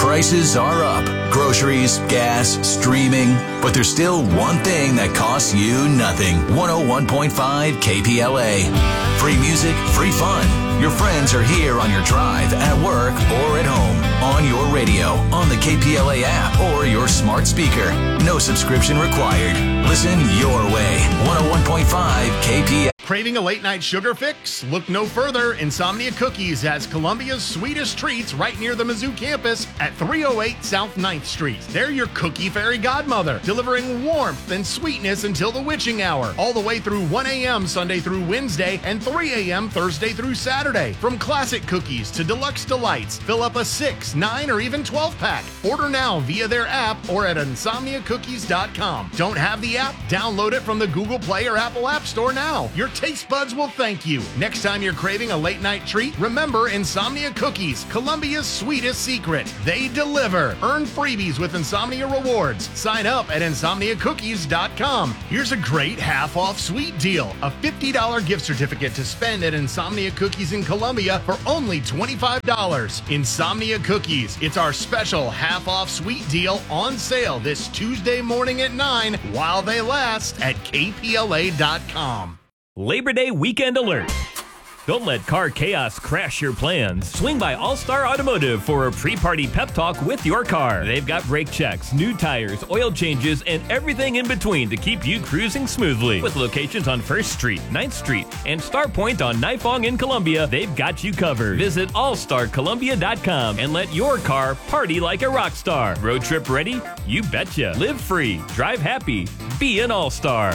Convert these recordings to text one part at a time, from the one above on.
Prices are up. Groceries, gas, streaming. But there's still one thing that costs you nothing. 101.5 KPLA. Free music, free fun. Your friends are here on your drive, at work, or at home. On your radio, on the KPLA app, or your smart speaker. No subscription required. Listen your way. 101.5 KPLA. Craving a late-night sugar fix? Look no further. Insomnia Cookies has Columbia's sweetest treats right near the Mizzou campus at 308 South 9th Street. They're your cookie fairy godmother, delivering warmth and sweetness until the witching hour, all the way through 1 a.m. Sunday through Wednesday and 3 a.m. Thursday through Saturday. From classic cookies to deluxe delights, fill up a 6, 9, or even 12-pack. Order now via their app or at insomniacookies.com. Don't have the app? Download it from the Google Play or Apple App Store now. Your taste buds will thank you. Next time you're craving a late night treat, remember Insomnia Cookies, Columbia's sweetest secret. They deliver. Earn freebies with Insomnia Rewards. Sign up at insomniacookies.com. Here's a great half-off sweet deal. A $50 gift certificate to spend at Insomnia Cookies in Columbia for only $25. Insomnia Cookies. It's our special half-off sweet deal on sale this Tuesday morning at 9 while they last at kpla.com. Labor Day weekend alert. Don't let car chaos crash your plans. Swing by All Star Automotive for a pre-party pep talk with your car. They've got brake checks, new tires, oil changes, and everything in between to keep you cruising smoothly. With locations on 1st Street, 9th Street, and Star Point on Nifong in Columbia, they've got you covered. Visit allstarcolumbia.com and let your car party like a rock star. Road trip ready? You betcha. Live free, drive happy, be an all-star.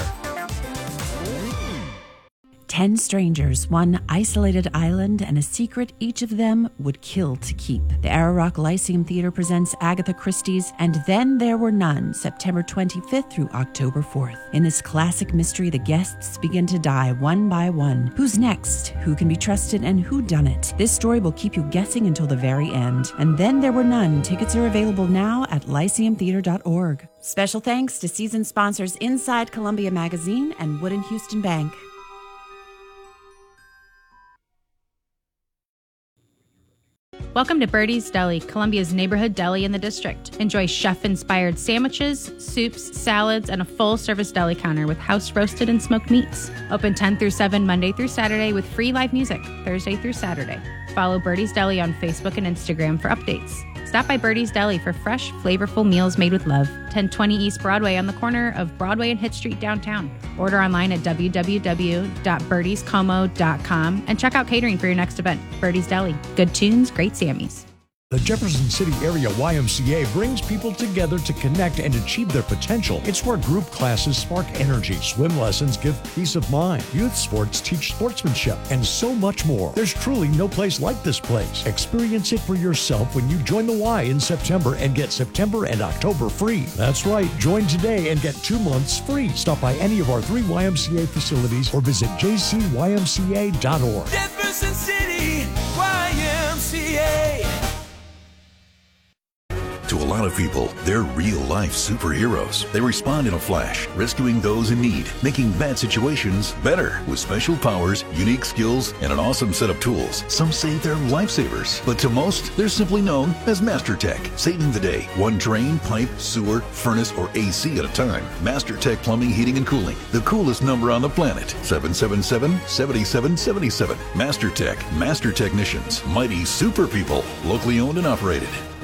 10 strangers, one isolated island, and a secret each of them would kill to keep. The Ararock Lyceum Theater presents Agatha Christie's And Then There Were None, September 25th through October 4th. In this classic mystery, the guests begin to die one by one. Who's next? Who can be trusted? And who done it? This story will keep you guessing until the very end. And Then There Were None. Tickets are available now at lyceumtheater.org. Special thanks to season sponsors Inside Columbia Magazine and Wood & Houston Bank. Welcome to Birdie's Deli, Columbia's neighborhood deli in the district. Enjoy chef-inspired sandwiches, soups, salads, and a full-service deli counter with house-roasted and smoked meats. Open 10 through 7 Monday through Saturday with free live music Thursday through Saturday. Follow Birdie's Deli on Facebook and Instagram for updates. Stop by Birdie's Deli for fresh, flavorful meals made with love. 1020 East Broadway on the corner of Broadway and Hitt Street downtown. Order online at www.birdiescomo.com and check out catering for your next event. Birdie's Deli. Good tunes, great Sammys. The Jefferson City Area YMCA brings people together to connect and achieve their potential. It's where group classes spark energy, swim lessons give peace of mind, youth sports teach sportsmanship, and so much more. There's truly no place like this place. Experience it for yourself when you join the Y in September and get September and October free. That's right. Join today and get 2 months free. Stop by any of our 3 YMCA facilities or visit jcymca.org. Jefferson City YMCA. To a lot of people, they're real-life superheroes. They respond in a flash, rescuing those in need, making bad situations better. With special powers, unique skills, and an awesome set of tools, some say they're lifesavers. But to most, they're simply known as Master Tech, saving the day. One drain, pipe, sewer, furnace, or AC at a time. Master Tech Plumbing, Heating, and Cooling. The coolest number on the planet. 777-7777. Master Tech. Master Technicians. Mighty super people. Locally owned and operated.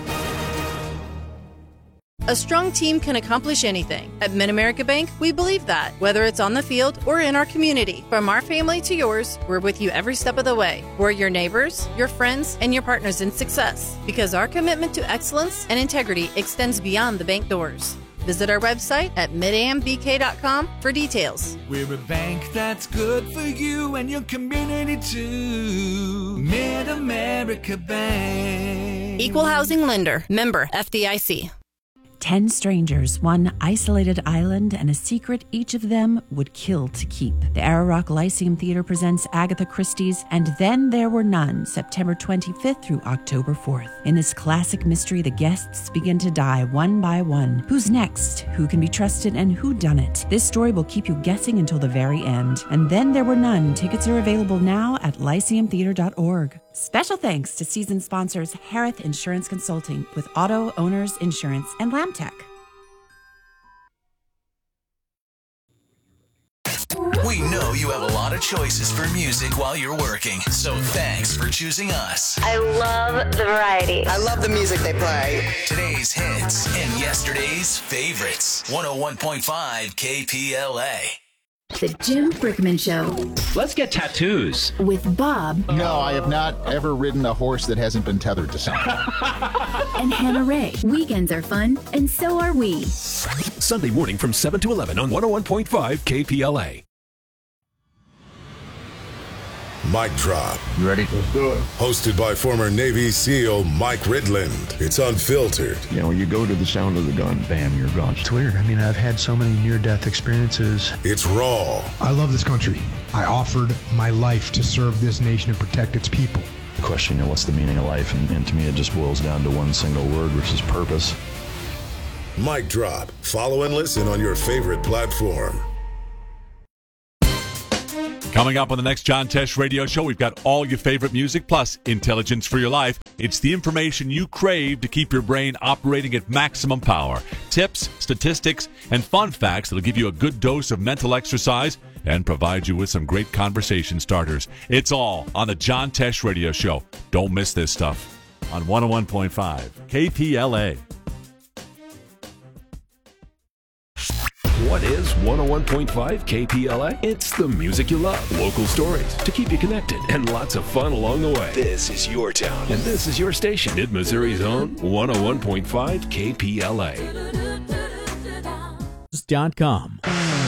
A strong team can accomplish anything. At Mid-America Bank, we believe that. Whether it's on the field or in our community, from our family to yours, we're with you every step of the way. We're your neighbors, your friends, and your partners in success. Because our commitment to excellence and integrity extends beyond the bank doors. Visit our website at midambk.com for details. We're a bank that's good for you and your community too. Mid-America Bank. Equal housing lender. Member FDIC. 10 strangers, one isolated island, and a secret each of them would kill to keep. The Ararock Lyceum Theater presents Agatha Christie's And Then There Were None, September 25th through October 4th. In this classic mystery, the guests begin to die one by one. Who's next? Who can be trusted? And who done it? This story will keep you guessing until the very end. And Then There Were None. Tickets are available now at lyceumtheater.org. Special thanks to season sponsors Harith Insurance Consulting with Auto Owners Insurance and Lamtech. We know you have a lot of choices for music while you're working, so thanks for choosing us. I love the variety. I love the music they play. Today's hits and yesterday's favorites. 101.5 KPLA. The Jim Brickman Show. Let's get tattoos. With Bob. No, I have not ever ridden a horse that hasn't been tethered to something. And Hannah Ray. Weekends are fun, and so are we. Sunday morning from 7 to 11 on 101.5 KPLA. Mic Drop. You ready? Let's do it. Hosted by former Navy SEAL Mike Ridland. It's unfiltered. You know, you go to the sound of the gun, bam, you're gone. It's weird. I mean, I've had so many near-death experiences. It's raw. I love this country. I offered my life to serve this nation and protect its people. The question, what's the meaning of life? And to me, it just boils down to one single word, which is purpose. Mic Drop. Follow and listen on your favorite platform. Coming up on the next John Tesh Radio Show, we've got all your favorite music plus intelligence for your life. It's the information you crave to keep your brain operating at maximum power. Tips, statistics, and fun facts that'll give you a good dose of mental exercise and provide you with some great conversation starters. It's all on the John Tesh Radio Show. Don't miss this stuff on 101.5 KPLA. What is 101.5 KPLA? It's the music you love, local stories to keep you connected, and lots of fun along the way. This is your town, and this is your station. Mid-Missouri's own 101.5 KPLA. .com.